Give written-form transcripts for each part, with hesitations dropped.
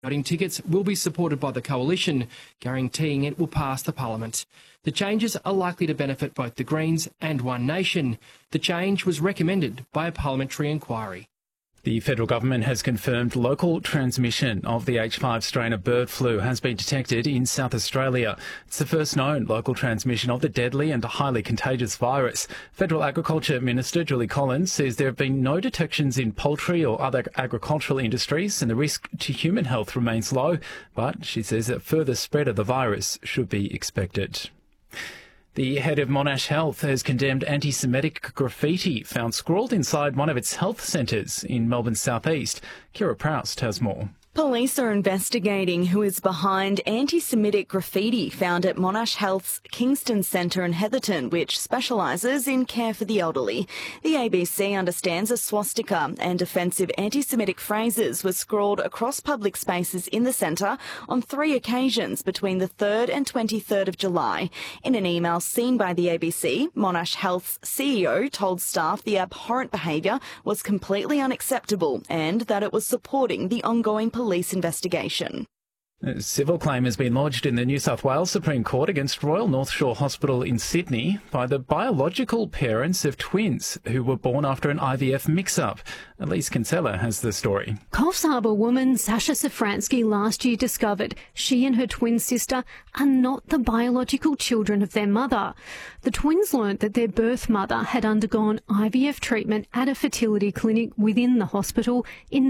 Voting tickets will be supported by the Coalition, guaranteeing it will pass the Parliament. The changes are likely to benefit both the Greens and One Nation. The change was recommended by a parliamentary inquiry. The federal government has confirmed local transmission of the H5 strain of bird flu has been detected in South Australia. It's the first known local transmission of the deadly and highly contagious virus. Federal Agriculture Minister Julie Collins says there have been no detections in poultry or other agricultural industries and the risk to human health remains low, but she says that further spread of the virus should be expected. The head of Monash Health has condemned anti-Semitic graffiti found scrawled inside one of its health centres in Melbourne's southeast. Kira Proust has more. Police are investigating who is behind anti-Semitic graffiti found at Monash Health's Kingston Centre in Heatherton, which specialises in care for the elderly. The ABC understands a swastika and offensive anti-Semitic phrases were scrawled across public spaces in the centre on 3 occasions between the 3rd and 23rd of July. In an email seen by the ABC, Monash Health's CEO told staff the abhorrent behaviour was completely unacceptable and that it was supporting the ongoing police investigation. A civil claim has been lodged in the New South Wales Supreme Court against Royal North Shore Hospital in Sydney by the biological parents of twins who were born after an IVF mix-up. Elise Kinsella has the story. Coffs Harbour woman Sasha Safransky last year discovered she and her twin sister are not the biological children of their mother. The twins learnt that their birth mother had undergone IVF treatment at a fertility clinic within the hospital in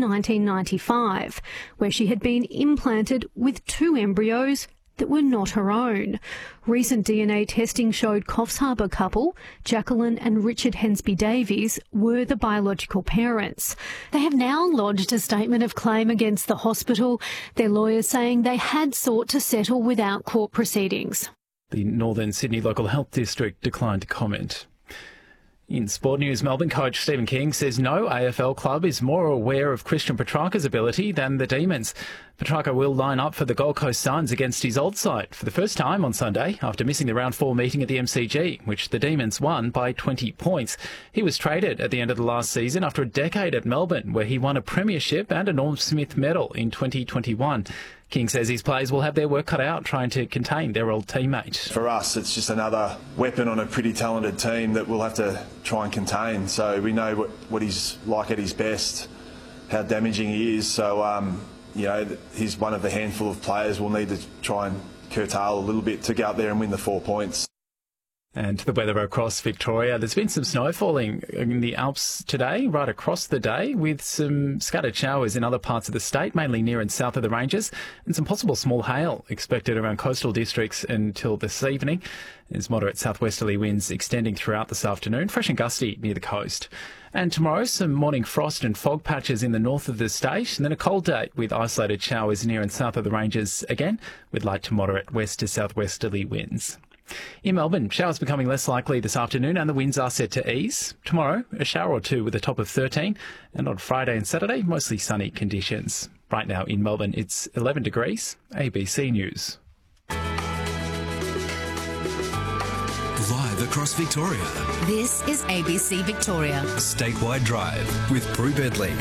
1995, where she had been implanted with 2 embryos that were not her own. Recent DNA testing showed Coffs Harbour couple, Jacqueline and Richard Hensby Davies, were the biological parents. They have now lodged a statement of claim against the hospital, their lawyers saying they had sought to settle without court proceedings. The Northern Sydney Local Health District declined to comment. In sport news, Melbourne coach Stephen King says no AFL club is more aware of Christian Petrarca's ability than the Demons. Petrarca will line up for the Gold Coast Suns against his old side for the first time on Sunday after missing the round 4 meeting at the MCG, which the Demons won by 20 points. He was traded at the end of the last season after a decade at Melbourne, where he won a premiership and a Norm Smith medal in 2021. King says his players will have their work cut out trying to contain their old teammate. For us, it's just another weapon on a pretty talented team that we'll have to try and contain. So we know what he's like at his best, how damaging he is. So, he's one of the handful of players we'll need to try and curtail a little bit to go out there and win the 4 points. And the weather across Victoria. There's been some snow falling in the Alps today, right across the day, with some scattered showers in other parts of the state, mainly near and south of the ranges, and some possible small hail expected around coastal districts until this evening. There's moderate southwesterly winds extending throughout this afternoon, fresh and gusty near the coast. And tomorrow, some morning frost and fog patches in the north of the state, and then a cold day with isolated showers near and south of the ranges again, with light to moderate west to southwesterly winds. In Melbourne, showers becoming less likely this afternoon and the winds are set to ease. Tomorrow, a shower or 2 with a top of 13. And on Friday and Saturday, mostly sunny conditions. Right now in Melbourne, it's 11 degrees. ABC News. Live across Victoria. This is ABC Victoria. Statewide Drive with Prue Bedley.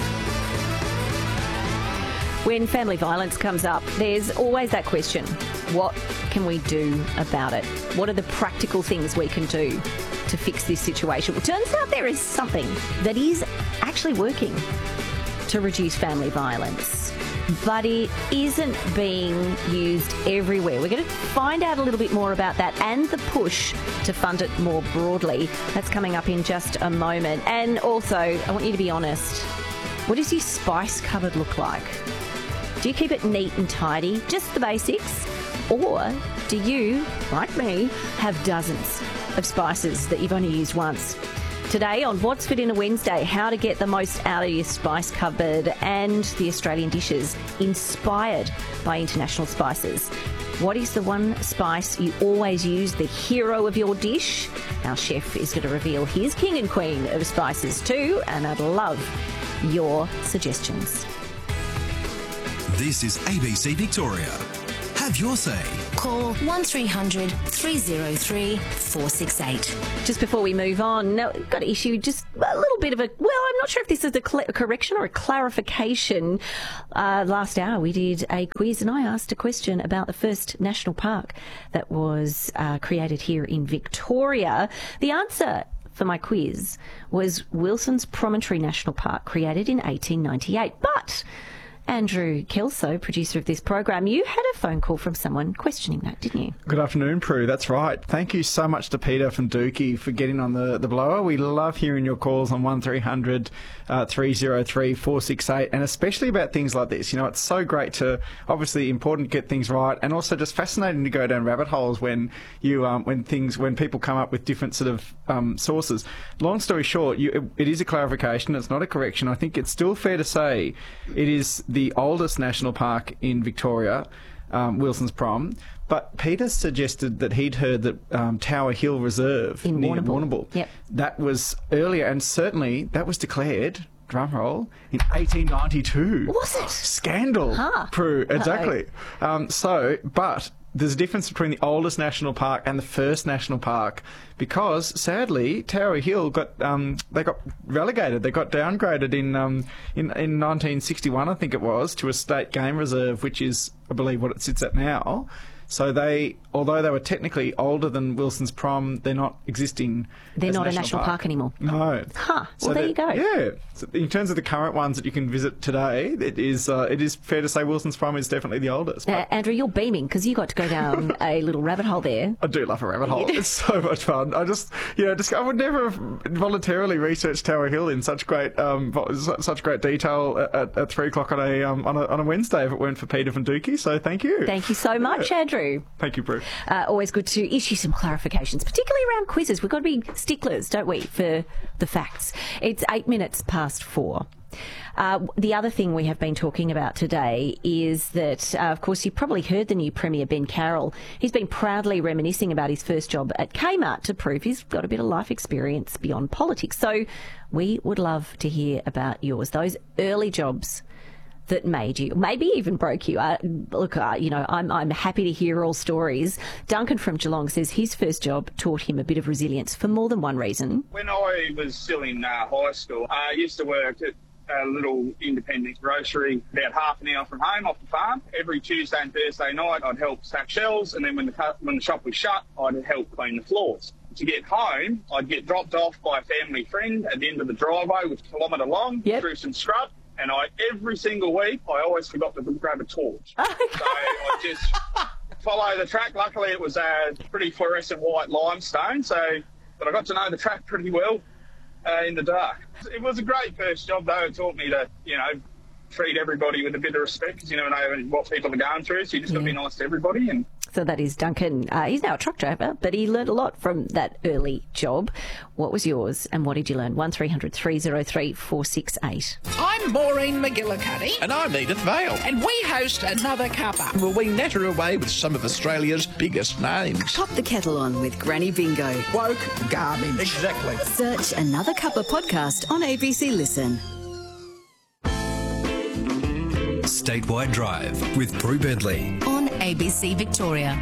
When family violence comes up, there's always that question, what can we do about it? What are the practical things we can do to fix this situation? Well, turns out there is something that is actually working to reduce family violence, but it isn't being used everywhere. We're going to find out a little bit more about that and the push to fund it more broadly. That's coming up in just a moment. And also, I want you to be honest. What does your spice cupboard look like? Do you keep it neat and tidy, just the basics? Or do you, like me, have dozens of spices that you've only used once? Today on What's for Dinner Wednesday, how to get the most out of your spice cupboard and the Australian dishes inspired by international spices. What is the one spice you always use, the hero of your dish? Our chef is going to reveal his king and queen of spices too, and I'd love your suggestions. This is ABC Victoria. Have Have your say. Call 1300 303 468. Just before we move on, now, got to issue just a little bit of a, well, I'm not sure if this is a correction or a clarification. Last hour we did a quiz and I asked a question about the first national park that was created here in Victoria. The answer for my quiz was Wilson's Promontory National Park, created in 1898. But Andrew Kelso, producer of this program, you had a phone call from someone questioning that, didn't you? Good afternoon, Prue. That's right. Thank you so much to Peter from Dookie for getting on the blower. We love hearing your calls on 1300 303 468, and especially about things like this. You know, it's so great to, obviously important to get things right, and also just fascinating to go down rabbit holes when you when people come up with different sort of sources. Long story short, it is a clarification. It's not a correction. I think it's still fair to say it is the oldest national park in Victoria, Wilson's Prom. But Peter suggested that he'd heard that Tower Hill Reserve near Warrnambool. Yep. That was earlier, and certainly that was declared, drumroll, in 1892. Was it? Scandal. Prue, exactly. But there's a difference between the oldest national park and the first national park, because sadly Tower Hill got relegated. They got downgraded in 1961, I think it was, to a state game reserve, which is, I believe, what it sits at now. So although they were technically older than Wilson's Prom, they're not existing. They're not a national park anymore. No. Well, there you go. Yeah. So in terms of the current ones that you can visit today, it is fair to say Wilson's Prom is definitely the oldest. Andrew, you're beaming because you got to go down a little rabbit hole there. I do love a rabbit hole. It's so much fun. I would never have voluntarily researched Tower Hill in such great detail at 3 o'clock on a Wednesday if it weren't for Peter from Dookie. So thank you. Thank you so much, Andrew. Thank you, Prue. Always good to issue some clarifications, particularly around quizzes. We've got to be sticklers, don't we, for the facts. It's 8 minutes past 4. The other thing we have been talking about today is that, of course, you probably heard the new Premier, Ben Carroll. He's been proudly reminiscing about his first job at Kmart to prove he's got a bit of life experience beyond politics. So we would love to hear about yours, those early jobs that made you, maybe even broke you. I'm happy to hear all stories. Duncan from Geelong says his first job taught him a bit of resilience for more than one reason. When I was still in high school, I used to work at a little independent grocery about half an hour from home off the farm. Every Tuesday and Thursday night, I'd help stack shelves, and then when the shop was shut, I'd help clean the floors. To get home, I'd get dropped off by a family friend at the end of the driveway, which was a kilometre long, through some scrub. And every single week, I always forgot to grab a torch. So I just follow the track. Luckily, it was a pretty fluorescent white limestone, but I got to know the track pretty well in the dark. It was a great first job, though. It taught me to, treat everybody with a bit of respect, because you never know what people are going through, so you just got to be nice to everybody. So that is Duncan. He's now a truck driver, but he learned a lot from that early job. What was yours and what did you learn? 1300 303 468. I'm Maureen McGillicuddy. And I'm Edith Vale. And we host Another Cuppa. Well, we natter away with some of Australia's biggest names. Pop the kettle on with Granny Bingo. Woke garbage. Exactly. Search Another Cuppa podcast on ABC Listen. Statewide Drive with Prue Bedley on ABC Victoria.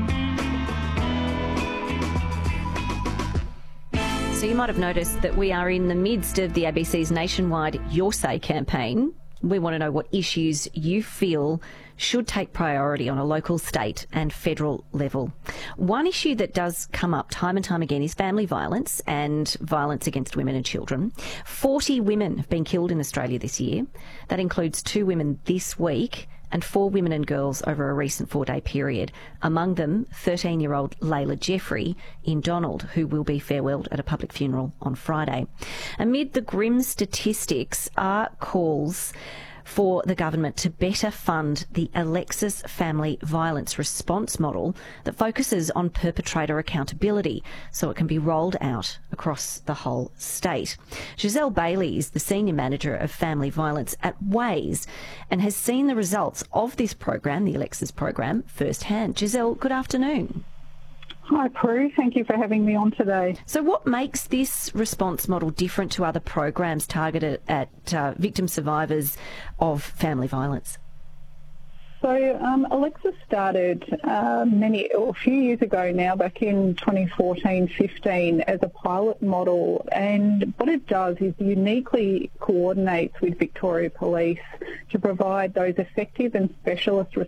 So you might have noticed that we are in the midst of the ABC's nationwide Your Say campaign. We want to know what issues you feel should take priority on a local, state and federal level. One issue that does come up time and time again is family violence and violence against women and children. 40 women have been killed in Australia this year. That includes 2 women this week and 4 women and girls over a recent 4-day period. Among them, 13-year-old Layla Jeffrey in Donald, who will be farewelled at a public funeral on Friday. Amid the grim statistics are calls for the government to better fund the Alexis family violence response model that focuses on perpetrator accountability so it can be rolled out across the whole state. Giselle Bailey is the Senior Manager of Family Violence at Ways and has seen the results of this program, the Alexis program, firsthand. Giselle, good afternoon. Hi, Prue. Thank you for having me on today. So what makes this response model different to other programs targeted at victim survivors of family violence? So Alexa started a few years ago now, back in 2014-15, as a pilot model, and what it does is uniquely coordinates with Victoria Police to provide those effective and specialist